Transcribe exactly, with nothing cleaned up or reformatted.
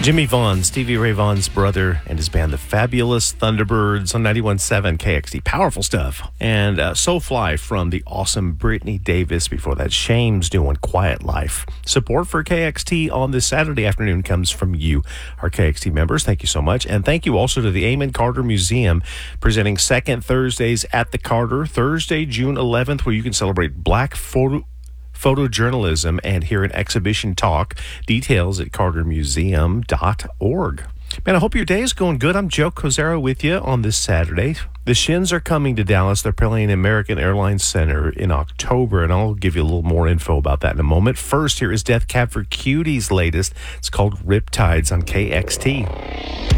Jimmy Vaughn, Stevie Ray Vaughan's brother, and his band, the Fabulous Thunderbirds, on ninety-one point seven K X T. Powerful stuff. And uh, Soulfly from the awesome Brittany Davis. Before that, Shame's doing Quiet Life. Support for K X T on this Saturday afternoon comes from you, our K X T members. Thank you so much. And thank you also to the Amon Carter Museum, presenting Second Thursdays at the Carter, Thursday, June eleventh, where you can celebrate Black photo photojournalism and hear an exhibition talk. Details at carter museum dot org. Man, I hope your day is going good. I'm Joe Cozero with you on this Saturday. The Shins are coming to Dallas. They're playing American Airlines Center in October, and I'll give you a little more info about that in a moment. First, here is Death Cab for Cutie's latest. It's called Riptides on K X T.